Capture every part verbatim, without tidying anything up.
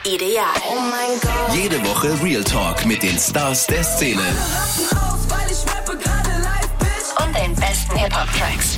Ideal. Oh mein Gott. Jede Woche Real Talk mit den Stars der Szene. Und den besten Hip-Hop-Tracks.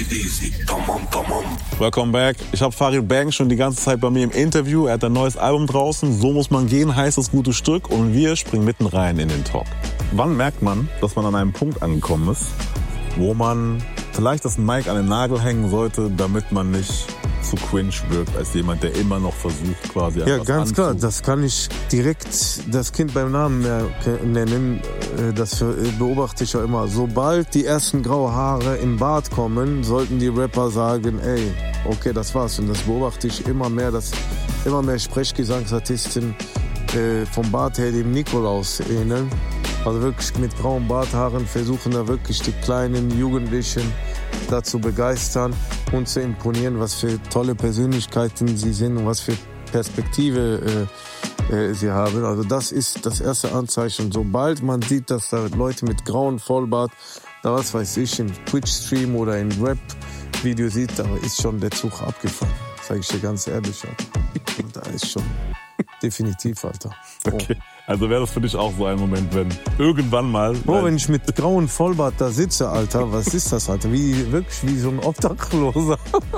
Welcome back. Ich habe Farid Bang schon die ganze Zeit bei mir im Interview. Er hat ein neues Album draußen. So muss man gehen, heißt das gute Stück. Und wir springen mitten rein in den Talk. Wann merkt man, dass man an einem Punkt angekommen ist, wo man vielleicht das Mic an den Nagel hängen sollte, damit man nicht zu cringe wirkt, als jemand, der immer noch versucht, quasi Ja, ganz anzu- klar, das kann ich direkt das Kind beim Namen nennen. Das beobachte ich ja immer. Sobald die ersten graue Haare im Bart kommen, sollten die Rapper sagen, ey, okay, das war's. Und das beobachte ich immer mehr, dass immer mehr Sprechgesangsartisten äh, vom Bart her dem Nikolaus ähneln. Also wirklich mit grauen Barthaaren versuchen da wirklich die kleinen Jugendlichen dazu begeistern und zu imponieren, was für tolle Persönlichkeiten sie sind und was für Perspektive äh, äh, sie haben. Also das ist das erste Anzeichen. Sobald man sieht, dass da Leute mit grauen Vollbart, da was weiß ich, im Twitch-Stream oder im Rap-Video sieht, da ist schon der Zug abgefahren. Sag ich dir ganz ehrlich, Alter. Da ist schon definitiv, Alter. Oh. Okay. Also wäre das für dich auch so ein Moment, wenn irgendwann mal... Bro, wenn ich mit grauen Vollbart da sitze, Alter, was ist das, Alter? Wie, wirklich wie so ein Obdachloser.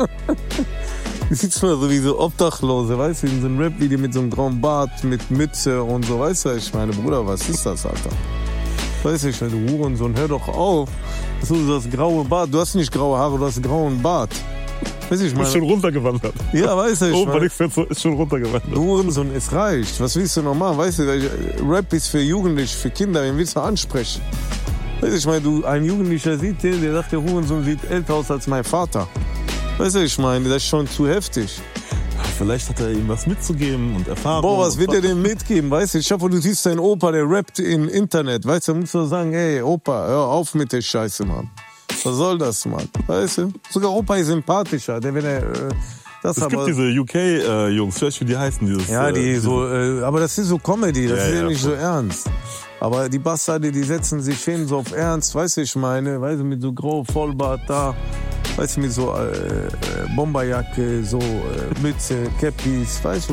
Du sitzt mal so wie so Obdachlose, weißt du, in so einem Rap-Video mit so einem grauen Bart, mit Mütze und so, weißt du, ich meine, Bruder, was ist das, Alter? Weißt du, ich meine, du Hurensohn, hör doch auf. Das ist das graue Bart, du hast nicht graue Haare, du hast grauen Bart. Weißt du, ich meine... Ist schon runtergewandert. Ja, weißt du, ich oh, meine... ist schon runtergewandert. Hurensohn, es reicht. Was willst du noch machen? Weißt du, Rap ist für Jugendliche, für Kinder, wen willst du ansprechen? Weißt du, ich meine, du, ein Jugendlicher sieht den, der sagt, der Hurensohn sieht älter aus als mein Vater. Weißt du, ich meine, das ist schon zu heftig. Vielleicht hat er ihm was mitzugeben und Erfahrung. Boah, was wird er denn mitgeben? Weißt du, ich hoffe, du siehst deinen Opa, der rappt im Internet. Weißt du, da musst du sagen, hey, Opa, hör auf mit der Scheiße, Mann. Was soll das, Mann? Weißt du? Sogar Opa ist sympathischer. Der, wenn er, äh, das es aber, gibt diese U K-Jungs, äh, wie die heißen dieses... Ja, die äh, so, äh, aber das ist so Comedy, das Ja, ist ja, ja, nicht voll. so ernst. Aber die Bastarde, die setzen sich hin so auf Ernst, weißt du, ich meine, weißt du, mit so grau Vollbart da, weißt du, mit so äh, Bomberjacke, so äh, Mütze, Cappies, weißt du,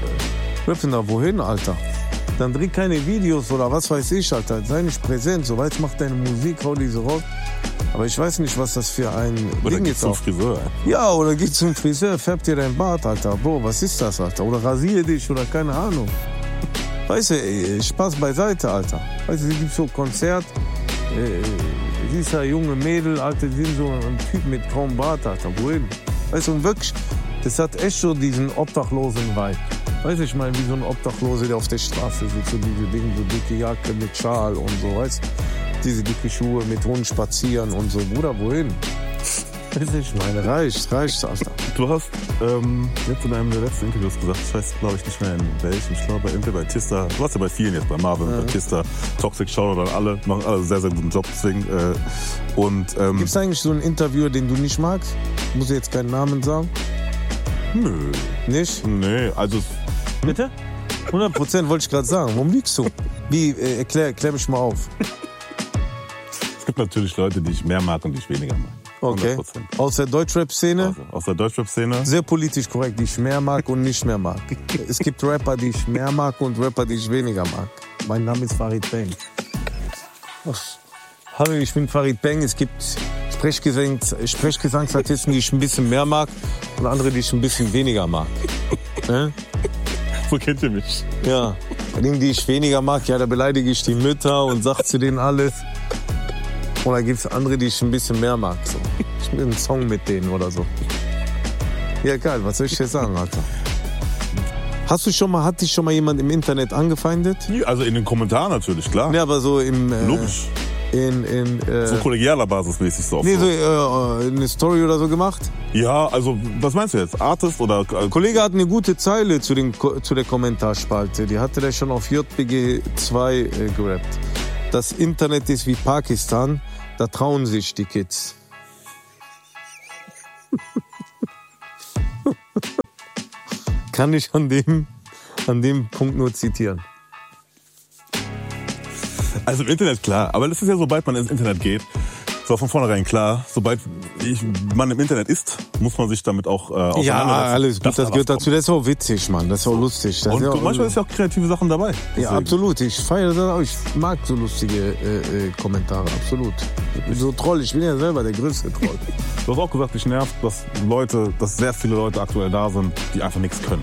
äh, rappen da wohin, Alter? Dann dreh keine Videos oder was weiß ich, Alter. Sei nicht präsent, so weit mach deine Musik, hau diese raus. Aber ich weiß nicht, was das für ein Oder Ding geht's ist. zum Auch. Friseur? Ja, oder geh zum Friseur, färb dir dein Bart, Alter. Bro, was ist das, Alter? Oder rasiere dich oder keine Ahnung. Weißt du, ey, Spaß beiseite, Alter. Weißt du, es gibt so Konzert, äh, siehst ja junge Mädel, Alter, die sind so ein Typ mit grauem Bart, Alter. Wohin? Weißt du, und wirklich, das hat echt so diesen obdachlosen Vibe. Weißt du, ich meine, wie so ein Obdachlose, der auf der Straße sitzt, so diese Dinge, so dicke Jacke mit Schal und so, weißt du? Diese dicke Schuhe mit Hund spazieren und so. Bruder, wohin? Weißt du, ich meine, reicht, reicht, Alter. Du hast ähm, jetzt in einem der letzten Interviews gesagt, ich weiß, glaube ich, nicht mehr in welchem, ich glaube, entweder bei Tista, du warst ja bei vielen jetzt, bei Marvin, Ja. bei Tista, Toxic Show oder alle, machen alle sehr, sehr guten Job, deswegen, äh, und, ähm, Gibt's eigentlich so einen Interviewer, den du nicht magst? Muss ich jetzt keinen Namen sagen? nö, Nicht? nee, also, Bitte? hundert Prozent wollte ich gerade sagen. Warum lügst du? Wie, äh, erklär, erklär mich mal auf. es gibt natürlich Leute, die ich mehr mag und die ich weniger mag. Okay. hundert Prozent. Aus der Deutschrap-Szene? Also, aus der Deutschrap-Szene. Sehr politisch korrekt, die ich mehr mag und nicht mehr mag. Es gibt Rapper, die ich mehr mag und Rapper, die ich weniger mag. Mein Name ist Farid Bang. Hallo, ich bin Farid Bang. Es gibt Sprechgesangs Sprechgesangsartisten, die ich ein bisschen mehr mag und andere, die ich ein bisschen weniger mag. Ne? So kennt ihr mich. Ja, bei denen, die ich weniger mag, ja, da beleidige ich die Mütter und sag zu denen alles. Und da gibt's andere, die ich ein bisschen mehr mag. So. Ich will einen Song mit denen oder so. Ja, geil, was soll ich dir sagen, Alter? Hast du schon mal, hat dich schon mal jemand im Internet angefeindet? Also in den Kommentaren natürlich, klar. Ja, aber so im... Äh, Logisch. In, in, äh, So kollegialer Basis mäßig so. nee, so äh, eine Story oder so gemacht? Ja, also, was meinst du jetzt? Artist oder... Äh, Kollege hat eine gute Zeile zu, den, zu der Kommentarspalte. Die hatte der schon auf J B G zwei äh, gerappt. Das Internet ist wie Pakistan, da trauen sich die Kids. Kann ich an dem, an dem Punkt nur zitieren. Also im Internet, klar. Aber das ist ja, sobald man ins Internet geht, Es war von vornherein klar, sobald ich, man im Internet ist, muss man sich damit auch äh, auseinandersetzen. Ja, alles gut, das gehört dazu. Das ist auch witzig, Mann. Das ist auch lustig. Das Und ist auch, manchmal ist ja auch kreative Sachen dabei. Deswegen. Ja, absolut. Ich feiere das auch. Ich mag so lustige äh, äh, Kommentare, absolut. So Troll, ich bin ja selber der größte Troll. Du hast auch gesagt, dich nervt, dass Leute, dass sehr viele Leute aktuell da sind, die einfach nichts können.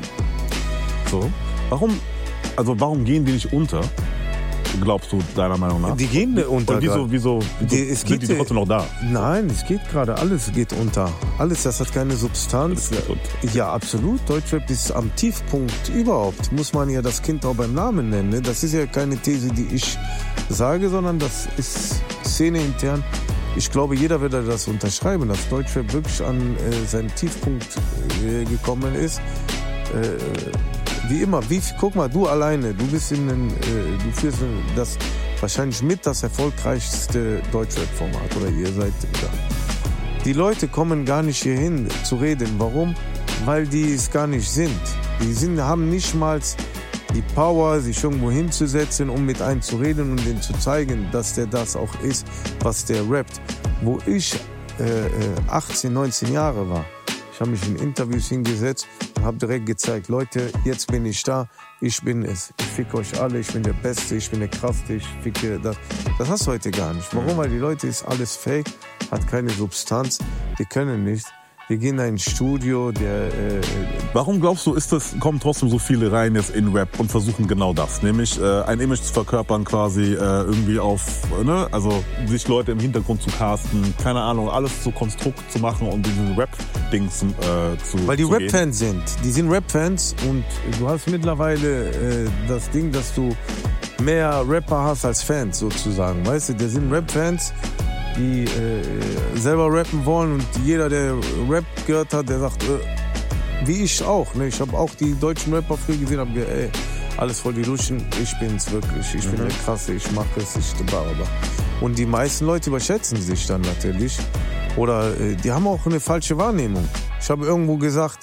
So. Warum, also warum gehen die nicht unter? Glaubst du, deiner Meinung nach? Die gehen unter. Und wieso, wieso, wieso die, es sind geht, die trotzdem noch da? Nein, es geht gerade. Alles geht unter. Alles, das hat keine Substanz. Ja, absolut. Deutschrap ist am Tiefpunkt überhaupt. Muss man ja das Kind auch beim Namen nennen. Ne? Das ist ja keine These, die ich sage, sondern das ist Szene intern. Ich glaube, jeder würde das unterschreiben, dass Deutschrap wirklich an äh, seinen Tiefpunkt äh, gekommen ist. Äh, Wie immer, wie, guck mal, du alleine, du bist in den, äh, du führst das wahrscheinlich mit das erfolgreichste Deutschrap-Format oder ihr seid da. Die Leute kommen gar nicht hier hin zu reden. Warum? Weil die es gar nicht sind. Die sind, haben nicht mal die Power, sich irgendwo hinzusetzen, um mit einem zu reden und denen zu zeigen, dass der das auch ist, was der rappt. Wo ich äh, achtzehn, neunzehn Jahre war, ich habe mich in Interviews hingesetzt und habe direkt gezeigt, Leute, jetzt bin ich da, ich bin es. Ich ficke euch alle, ich bin der Beste, ich bin der Krafteste, ich ficke das. Das hast du heute gar nicht. Warum? Weil die Leute ist alles fake, hat keine Substanz, die können nicht. Wir gehen in ein Studio, der... Äh, Warum glaubst du, ist das, kommen trotzdem so viele rein jetzt in Rap und versuchen genau das, nämlich äh, ein Image zu verkörpern quasi, äh, irgendwie auf, ne, also sich Leute im Hintergrund zu casten, keine Ahnung, alles zu Konstrukt zu machen und diese Rap-Dings äh, zu Weil die zu Rap-Fans sind, die sind Rap-Fans und du hast mittlerweile äh, das Ding, dass du mehr Rapper hast als Fans sozusagen, weißt du, der sind Rap-Fans, die äh, selber rappen wollen und jeder, der Rap gehört hat, der sagt, äh, wie ich auch, ne? Ich habe auch die deutschen Rapper früher gesehen, habe gesagt, ey, alles voll die Luschen, ich bin's wirklich, ich mhm. bin der Krasse, ich mache es, ich baraba. Und die meisten Leute überschätzen sich dann natürlich oder äh, die haben auch eine falsche Wahrnehmung. Ich habe irgendwo gesagt,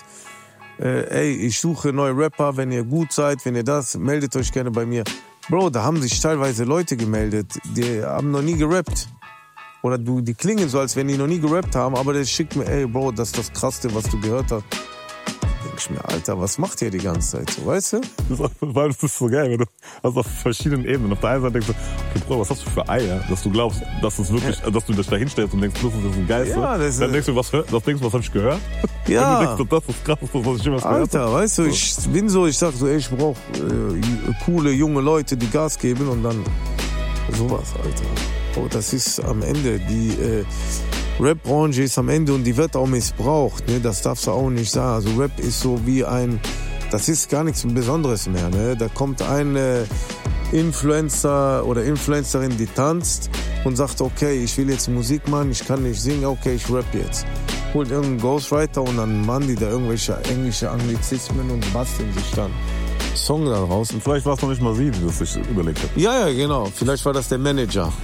äh, ey, ich suche neue Rapper, wenn ihr gut seid, wenn ihr das, meldet euch gerne bei mir. Bro, da haben sich teilweise Leute gemeldet, die haben noch nie gerappt. Oder du, die klingen so, als wenn die noch nie gerappt haben, aber der schickt mir, ey, Bro, das ist das Krasseste, was du gehört hast. Denk ich mir, Alter, was macht ihr die ganze Zeit so, weißt du? Das ist, das ist so geil, wenn du also auf verschiedenen Ebenen. Auf der einen Seite denkst du, okay, Bro, was hast du für Eier, dass du glaubst, dass es wirklich, ja. dass du dich da hinstellst und denkst, das ist ein Geist. Ja, das dann denkst du, was, was denkst du, was hab ich gehört? Ja. Und du denkst, das ist krass, was ich jemals gehört habe. Alter, weißt du, ich bin so, ich sag so, ey, ich brauch äh, coole, junge Leute, die Gas geben und dann sowas, Alter. Oh, das ist am Ende, die äh, Rap-Branche ist am Ende und die wird auch missbraucht, ne? Das darfst du auch nicht sagen. Also Rap ist so wie ein, das ist gar nichts Besonderes mehr, ne? Da kommt ein äh, Influencer oder Influencerin, die tanzt und sagt, okay, ich will jetzt Musik machen, ich kann nicht singen, okay, ich rap jetzt. Holt irgendeinen Ghostwriter und dann machen die da irgendwelche englische Anglizismen und basteln sich dann Song da raus. Und vielleicht war es noch nicht mal sie, die das sich überlegt hat. Ja, ja, genau. Vielleicht war das der Manager.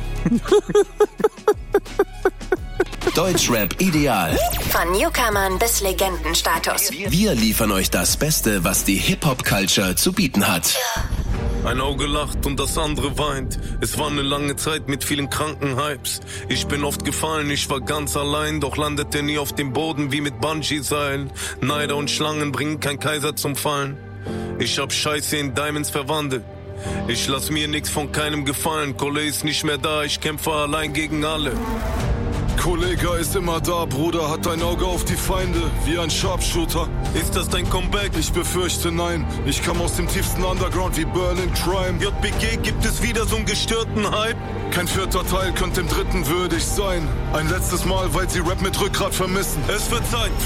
Deutschrap ideal. Von Newcomern bis Legendenstatus. Wir liefern euch das Beste, was die Hip-Hop-Culture zu bieten hat. Ein Auge lacht und das andere weint. Es war eine lange Zeit mit vielen kranken Hypes. Ich bin oft gefallen, ich war ganz allein, doch landete nie auf dem Boden wie mit Bungee-Seilen. Neider und Schlangen bringen kein Kaiser zum Fallen. Ich hab Scheiße in Diamonds verwandelt. Ich lass mir nix von keinem gefallen. Kolle ist nicht mehr da, ich kämpfe allein gegen alle. Kollege ist immer da, Bruder, hat ein Auge auf die Feinde, wie ein Sharpshooter. Ist das dein Comeback? Ich befürchte nein, ich kam aus dem tiefsten Underground wie Berlin Crime. J B G, gibt es wieder so einen gestörten Hype? Kein vierter Teil könnte dem dritten würdig sein. Ein letztes Mal, weil sie Rap mit Rückgrat vermissen. Es wird Zeit